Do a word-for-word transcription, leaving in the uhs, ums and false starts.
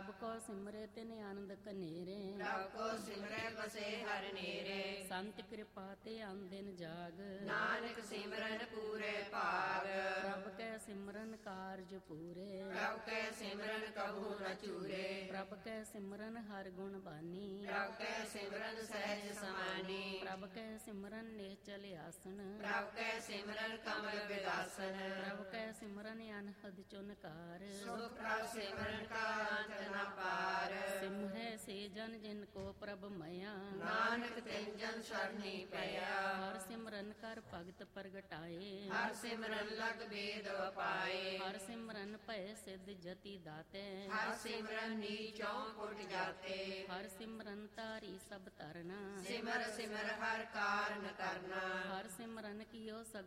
ਪ੍ਰਭ ਕੋ ਸਿਮਰੇ ਤਿਨ ਆਨੰਦ ਕਨੇਰੇ, ਪ੍ਰਭ ਕੋ ਸਿਮਰੈ ਬਸੇ ਹਰਿ ਨੇਰੇ। ਸੰਤ ਕਿਰਪਾ ਤੇ ਆਂਦਿਨ ਜਾਗ, ਨਾਨਕ ਸਿਮਰਨ ਪੂਰੇ ਭਾਗ। ਪ੍ਰਭ ਕੈ ਸਿਮਰਨ ਕਾਰਜ ਪੂਰੇ, ਪ੍ਰਭ ਕੈ ਸਿਮਰਨ ਕਬਹੂ ਨ ਚੂਰੇ। ਪ੍ਰਭ ਕੈ ਸਿਮਰਨ ਹਰ ਗੁਣ ਬਾਨੀ, ਪ੍ਰਭ ਕੈ ਸਿਮਰਨ ਸਹਿਜ ਸਮਾਨੀ। ਪ੍ਰਭ ਕੈ ਸਿਮਰਨ ਨਿਹਚਲ ਆਸਨ, ਪ੍ਰਭ ਕੈ ਸਿਮਰਨ ਕਮਲ ਬਿਲਾਸਨ। ਪ੍ਰਭ ਕੈ ਸਿਮਰਨ ਅਨਹਦ ਚੁਨਕਾਰ, ਸੁਖ ਪ੍ਰਭ ਸਿਮਰਨ ਕਾ ਅੰਤ ਨ ਪਾਰ। ਸਿਮਰੈ ਸੇ ਜਨ ਜਿਨ ਕੋ ਪ੍ਰਭ ਮਇਆ, ਨਾਨਕ ਤਿਨ ਜਨ ਸਰਣੀ ਪਿਆ। ਹਰ ਸਿਮਰਨ ਕਰ ਭਗਤ ਪ੍ਰਗਟਾਏ, ਹਰ ਸਿਮਰਨ ਲਗ ਬੇਦ ਵਪਾਏ। ਹਰ ਸਿਮਰਨ ਭੈ ਸਿਧ ਜਤੀ ਦਾਤੇ, ਹਰ ਸਿਮਰਨ ਨੀਚੋਂ ਕੁਟ ਜਾਤੇ। ਹਰ ਸਿਮਰਨ ਤਾਰੀ ਸਭ ਤਰਨਾ, ਸਿਮਰ ਸਿਮਰ ਹਰ ਕਾਰਨ ਕਰਨਾ। ਹਰ ਸਿਮਰਨ ਕੀਓ ਸਗਲ